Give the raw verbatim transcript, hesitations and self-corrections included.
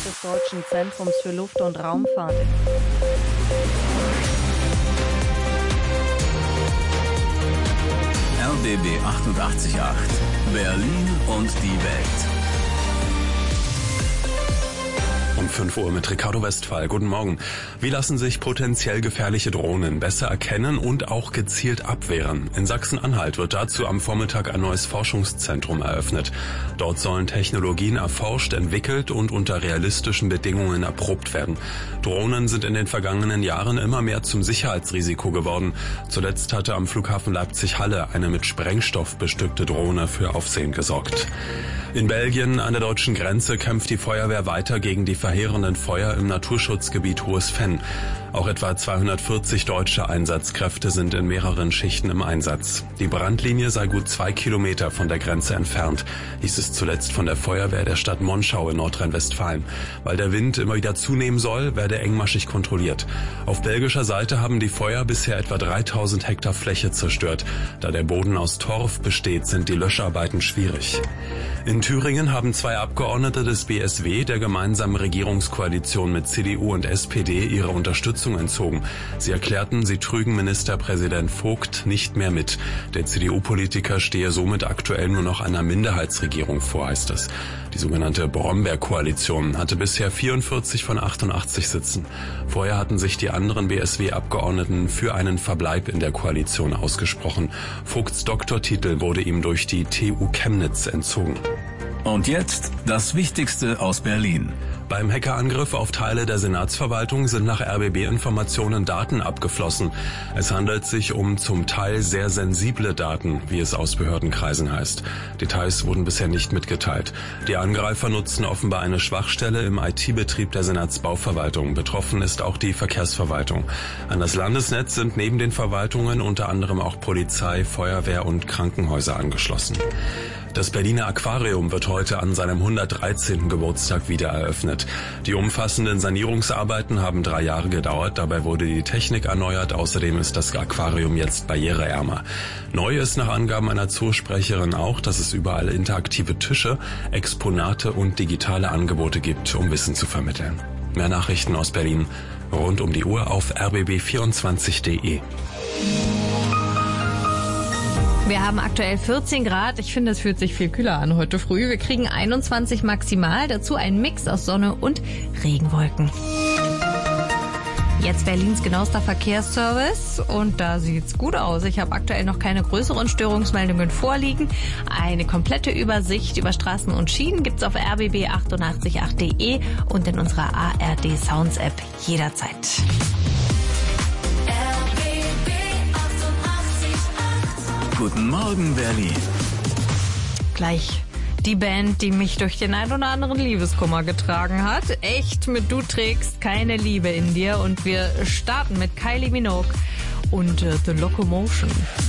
des Deutschen Zentrums für Luft- und Raumfahrt. R B B achtundachtzig Komma acht. Berlin und die Welt. Um fünf Uhr mit Ricardo Westphal. Guten Morgen. Wie lassen sich potenziell gefährliche Drohnen besser erkennen und auch gezielt abwehren? In Sachsen-Anhalt wird dazu am Vormittag ein neues Forschungszentrum eröffnet. Dort sollen Technologien erforscht, entwickelt und unter realistischen Bedingungen erprobt werden. Drohnen sind in den vergangenen Jahren immer mehr zum Sicherheitsrisiko geworden. Zuletzt hatte am Flughafen Leipzig-Halle eine mit Sprengstoff bestückte Drohne für Aufsehen gesorgt. In Belgien an der deutschen Grenze kämpft die Feuerwehr weiter gegen die verheerenden Feuer im Naturschutzgebiet Hohes Venn. Auch etwa zweihundertvierzig deutsche Einsatzkräfte sind in mehreren Schichten im Einsatz. Die Brandlinie sei gut zwei Kilometer von der Grenze entfernt, hieß es zuletzt von der Feuerwehr der Stadt Monschau in Nordrhein-Westfalen. Weil der Wind immer wieder zunehmen soll, werde engmaschig kontrolliert. Auf belgischer Seite haben die Feuer bisher etwa dreitausend Hektar Fläche zerstört. Da der Boden aus Torf besteht, sind die Löscharbeiten schwierig. In Thüringen haben zwei Abgeordnete des B S W der gemeinsamen Regierungskoalition mit C D U und S P D ihre Unterstützung entzogen. Sie erklärten, sie trügen Ministerpräsident Vogt nicht mehr mit. Der C D U-Politiker stehe somit aktuell nur noch einer Minderheitsregierung vor, heißt es. Die sogenannte Brombeer-Koalition hatte bisher vierundvierzig von achtundachtzig Sitzen. Vorher hatten sich die anderen B S W-Abgeordneten für einen Verbleib in der Koalition ausgesprochen. Vogts Doktortitel wurde ihm durch die T U Chemnitz entzogen. Und jetzt das Wichtigste aus Berlin. Beim Hackerangriff auf Teile der Senatsverwaltung sind nach R B B-Informationen Daten abgeflossen. Es handelt sich um zum Teil sehr sensible Daten, wie es aus Behördenkreisen heißt. Details wurden bisher nicht mitgeteilt. Die Angreifer nutzen offenbar eine Schwachstelle im I T-Betrieb der Senatsbauverwaltung. Betroffen ist auch die Verkehrsverwaltung. An das Landesnetz sind neben den Verwaltungen unter anderem auch Polizei, Feuerwehr und Krankenhäuser angeschlossen. Das Berliner Aquarium wird heute an seinem hundertdreizehnten Geburtstag wieder eröffnet. Die umfassenden Sanierungsarbeiten haben drei Jahre gedauert. Dabei wurde die Technik erneuert. Außerdem ist das Aquarium jetzt barriereärmer. Neu ist nach Angaben einer Zoosprecherin auch, dass es überall interaktive Tische, Exponate und digitale Angebote gibt, um Wissen zu vermitteln. Mehr Nachrichten aus Berlin rund um die Uhr auf r b b vierundzwanzig punkt de. Wir haben aktuell vierzehn Grad. Ich finde, es fühlt sich viel kühler an heute früh. Wir kriegen einundzwanzig maximal. Dazu ein Mix aus Sonne und Regenwolken. Jetzt Berlins genauester Verkehrsservice und da sieht's gut aus. Ich habe aktuell noch keine größeren Störungsmeldungen vorliegen. Eine komplette Übersicht über Straßen und Schienen gibt's auf r b b achtundachtzig punkt acht punkt de und in unserer A R D Sounds App jederzeit. Guten Morgen, Berlin. Gleich die Band, die mich durch den ein oder anderen Liebeskummer getragen hat. Echt mit Du trägst keine Liebe in dir. Und wir starten mit Kylie Minogue und uh, The Locomotion.